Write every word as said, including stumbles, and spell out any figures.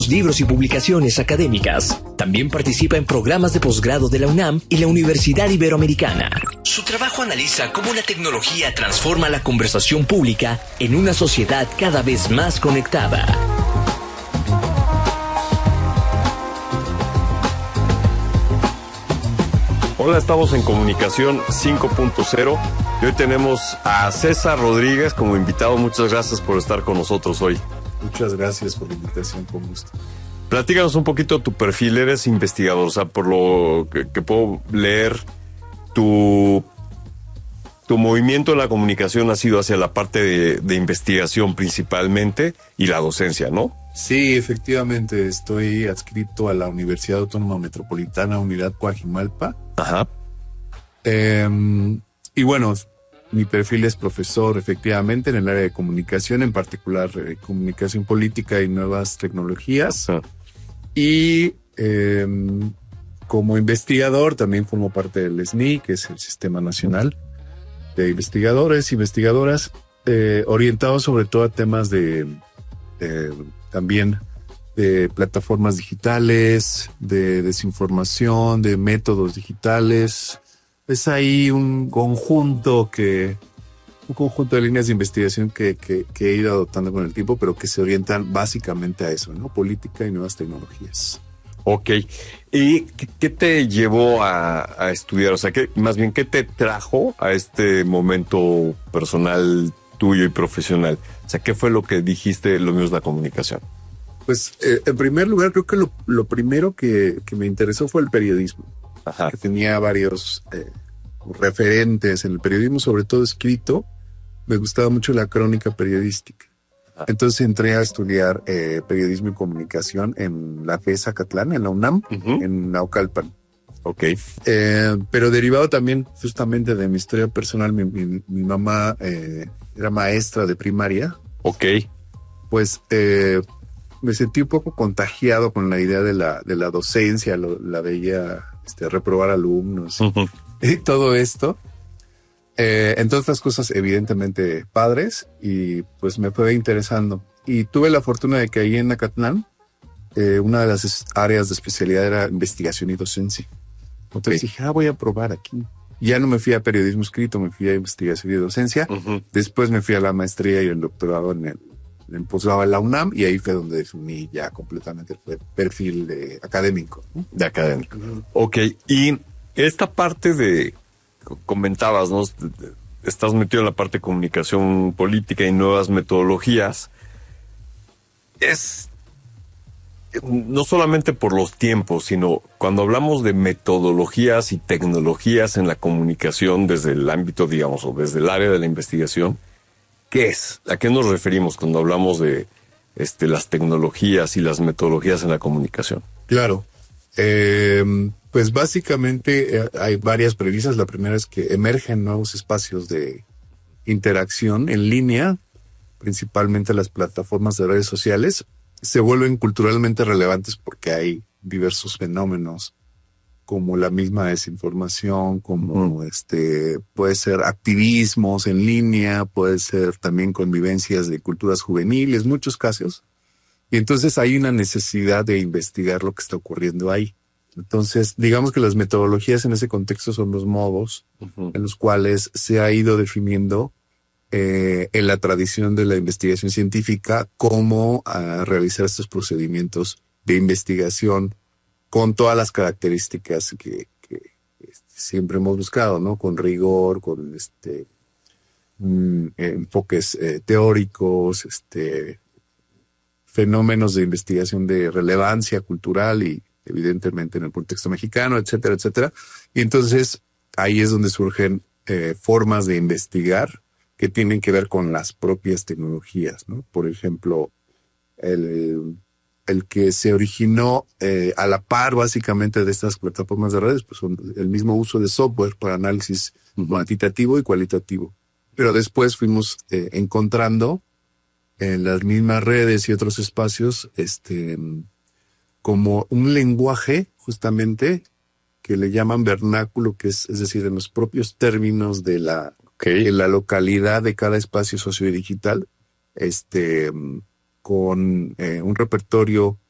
libros y publicaciones académicas. También participa en programas de posgrado de la UNAM y la Universidad Iberoamericana. Su trabajo analiza cómo la tecnología transforma la conversación pública en una sociedad cada vez más conectada. Hola, estamos en Comunicación cinco punto cero y hoy tenemos a César Rodríguez como invitado. Muchas gracias por estar con nosotros hoy. Muchas gracias por la invitación, con gusto. Platícanos un poquito tu perfil. Eres investigador, o sea, por lo que, que puedo leer, tu, tu movimiento en la comunicación ha sido hacia la parte de, de investigación principalmente y la docencia, ¿no? Sí, efectivamente, estoy adscrito a la Universidad Autónoma Metropolitana, Unidad Coajimalpa. Ajá. Eh, y bueno, mi perfil es profesor, efectivamente, en el área de comunicación, en particular eh, comunicación política y nuevas tecnologías. Ah. Y eh, como investigador también formo parte del S N I, que es el Sistema Nacional de Investigadores, Investigadoras, eh, orientados sobre todo a temas de eh, también de plataformas digitales, de desinformación, de métodos digitales. Es ahí un conjunto que, un conjunto de líneas de investigación que, que, que he ido adoptando con el tiempo, pero que se orientan básicamente a eso, ¿no? Política y nuevas tecnologías. Ok. ¿Y qué, qué te llevó a, a estudiar? O sea, ¿qué, más bien, ¿qué te trajo a este momento personal tuyo y profesional? O sea, ¿qué fue lo que dijiste, lo mío es la comunicación? Pues, eh, en primer lugar, creo que lo, lo primero que, que me interesó fue el periodismo. Ajá. Que tenía varios eh, referentes en el periodismo, sobre todo escrito. Me gustaba mucho la crónica periodística. Ajá. Entonces entré a estudiar eh, periodismo y comunicación en la FES Acatlán, en la UNAM, uh-huh. en Naucalpan. Ok. Eh, pero derivado también justamente de mi historia personal, mi, mi, mi mamá eh, era maestra de primaria. Ok. Pues eh, me sentí un poco contagiado con la idea de la, de la docencia, lo, la veía este, reprobar alumnos uh-huh. y todo esto. Eh, entre otras cosas, evidentemente padres, y pues me fue interesando. Y tuve la fortuna de que ahí en Acatlán, eh, una de las áreas de especialidad era investigación y docencia. Entonces okay. dije, ah, voy a probar aquí. Ya no me fui a periodismo escrito, me fui a investigación y docencia. Uh-huh. Después me fui a la maestría y el doctorado en el en posgrado en la UNAM, y ahí fue donde definí ya completamente el perfil de académico. ¿no? De académico. Uh-huh. Ok, y esta parte de, comentabas, ¿no? Estás metido en la parte de comunicación política y nuevas metodologías. Es no solamente por los tiempos, sino cuando hablamos de metodologías y tecnologías en la comunicación desde el ámbito, digamos, o desde el área de la investigación, ¿qué es? ¿A qué nos referimos cuando hablamos de este, las tecnologías y las metodologías en la comunicación? Claro. Eh, pues básicamente eh, hay varias premisas. La primera es que emergen nuevos espacios de interacción en línea, principalmente las plataformas de redes sociales. Se vuelven culturalmente relevantes porque hay diversos fenómenos como la misma desinformación, como uh-huh. este puede ser activismos en línea, puede ser también convivencias de culturas juveniles, muchos casos. Y entonces hay una necesidad de investigar lo que está ocurriendo ahí. Entonces, digamos que las metodologías en ese contexto son los modos uh-huh. en los cuales se ha ido definiendo eh, en la tradición de la investigación científica cómo uh, realizar estos procedimientos de investigación con todas las características que, que este, siempre hemos buscado, ¿no? Con rigor, con este mm, enfoques eh, teóricos, este fenómenos de investigación de relevancia cultural y evidentemente en el contexto mexicano, etcétera, etcétera. Y entonces ahí es donde surgen eh, formas de investigar que tienen que ver con las propias tecnologías, ¿no? Por ejemplo, el... el que se originó eh, a la par básicamente de estas plataformas de redes, pues son el mismo uso de software para análisis uh-huh. cuantitativo y cualitativo. Pero después fuimos eh, encontrando en las mismas redes y otros espacios este como un lenguaje justamente que le llaman vernáculo, que es, es decir, en los propios términos de la, okay. de la localidad de cada espacio sociodigital, este... con eh, un repertorio